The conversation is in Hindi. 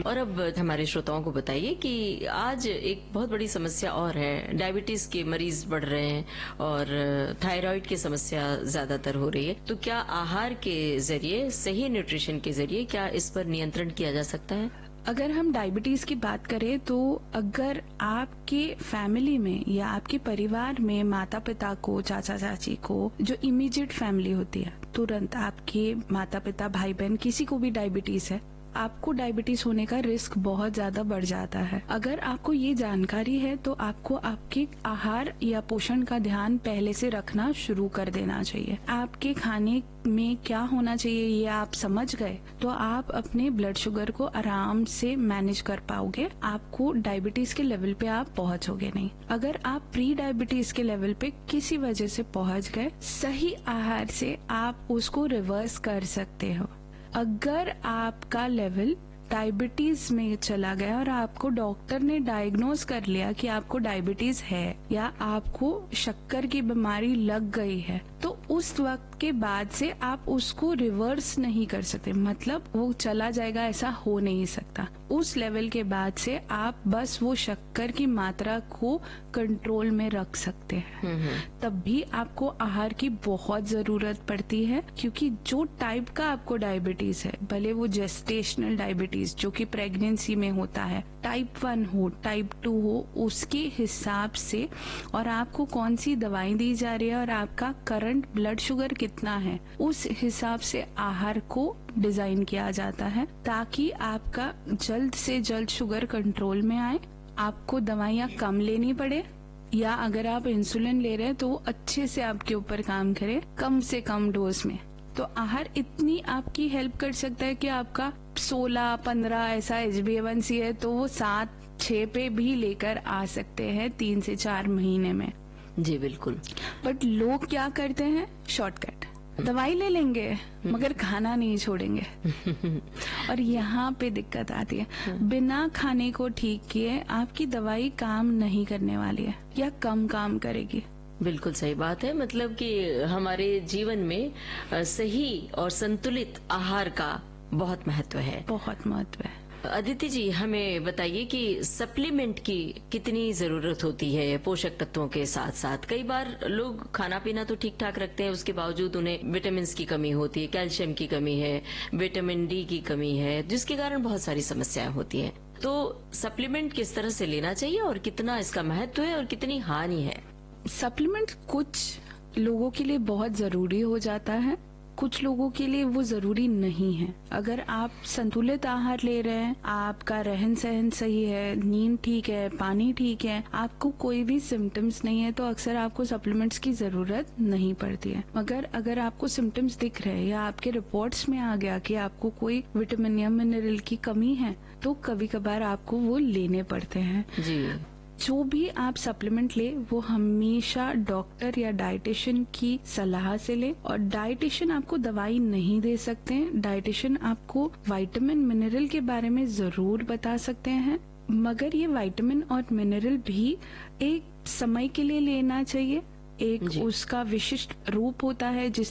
और अब हमारे श्रोताओं को बताइए कि आज एक बहुत बड़ी समस्या और है, डायबिटीज के मरीज बढ़ रहे हैं और थायराइड की समस्या ज्यादातर हो रही है। तो क्या आहार के जरिए, सही न्यूट्रिशन के जरिए, क्या इस पर नियंत्रण किया जा सकता है? अगर हम डायबिटीज की बात करें तो अगर आपके फैमिली में या आपके परिवार में माता पिता को, चाचा चाची को, जो इमीडिएट फैमिली होती है, तुरंत आपके माता पिता, भाई बहन, किसी को भी डायबिटीज है, आपको डायबिटीज होने का रिस्क बहुत ज्यादा बढ़ जाता है। अगर आपको ये जानकारी है तो आपको आपके आहार या पोषण का ध्यान पहले से रखना शुरू कर देना चाहिए। आपके खाने में क्या होना चाहिए ये आप समझ गए तो आप अपने ब्लड शुगर को आराम से मैनेज कर पाओगे। आपको डायबिटीज के लेवल पे आप पहुंचोगे नहीं। अगर आप प्री डायबिटीज के लेवल पे किसी वजह से पहुंच गए, सही आहार से आप उसको रिवर्स कर सकते हो। अगर आपका लेवल डायबिटीज में चला गया और आपको डॉक्टर ने डायग्नोज कर लिया कि आपको डायबिटीज है या आपको शक्कर की बीमारी लग गई है, तो उस वक्त के बाद से आप उसको रिवर्स नहीं कर सकते, मतलब वो चला जाएगा ऐसा हो नहीं सकता। उस लेवल के बाद से आप बस वो शक्कर की मात्रा को कंट्रोल में रख सकते हैं। तब भी आपको आहार की बहुत जरूरत पड़ती है, क्योंकि जो टाइप का आपको डायबिटीज है, भले वो जेस्टेशनल डायबिटीज जो कि प्रेगनेंसी में होता है, टाइप 1 हो, टाइप 2 हो, उसके हिसाब से और आपको कौन सी दवाई दी जा रही है और आपका करंट ब्लड शुगर कितना है, उस हिसाब से आहार को डिजाइन किया जाता है ताकि आपका जल्द से जल्द शुगर कंट्रोल में आए, आपको दवाइयाँ कम लेनी पड़े, या अगर आप इंसुलिन ले रहे हैं तो वो अच्छे से आपके ऊपर काम करे, कम से कम डोज में। तो आहार इतनी आपकी हेल्प कर सकता है कि आपका 16-15 ऐसा HbA1c है तो वो 7-6 पे भी लेकर आ सकते हैं 3 से 4 महीने में। जी बिल्कुल। बट लोग क्या करते हैं, शॉर्टकट, दवाई ले लेंगे मगर खाना नहीं छोड़ेंगे और यहाँ पे दिक्कत आती है। बिना खाने को ठीक किए आपकी दवाई काम नहीं करने वाली है या कम काम करेगी। बिल्कुल सही बात है। मतलब कि हमारे जीवन में सही और संतुलित आहार का बहुत महत्व है। बहुत महत्व है। अदिति जी, हमें बताइए कि सप्लीमेंट की कितनी जरूरत होती है पोषक तत्वों के साथ साथ? कई बार लोग खाना पीना तो ठीक ठाक रखते हैं, उसके बावजूद उन्हें विटामिन की कमी होती है, कैल्शियम की कमी है, विटामिन डी की कमी है, जिसके कारण बहुत सारी समस्याएं होती हैं। तो सप्लीमेंट किस तरह से लेना चाहिए और कितना इसका महत्व है और कितनी हानि है? सप्लीमेंट कुछ लोगों के लिए बहुत जरूरी हो जाता है, कुछ लोगों के लिए वो जरूरी नहीं है। अगर आप संतुलित आहार ले रहे हैं, आपका रहन सहन सही है, नींद ठीक है, पानी ठीक है, आपको कोई भी सिम्टम्स नहीं है, तो अक्सर आपको सप्लीमेंट्स की जरूरत नहीं पड़ती है। मगर अगर आपको सिम्टम्स दिख रहे हैं या आपके रिपोर्ट्स में आ गया कि आपको कोई विटामिन या मिनरल की कमी है, तो कभी कभार आपको वो लेने पड़ते हैं। जी। जो भी आप सप्लीमेंट ले वो हमेशा डॉक्टर या डाइटिशियन की सलाह से ले, और डाइटिशियन आपको दवाई नहीं दे सकते हैं। डाइटिशियन आपको विटामिन मिनरल के बारे में जरूर बता सकते हैं, मगर ये विटामिन और मिनरल भी एक समय के लिए लेना चाहिए। एक उसका विशिष्ट रूप होता है जिस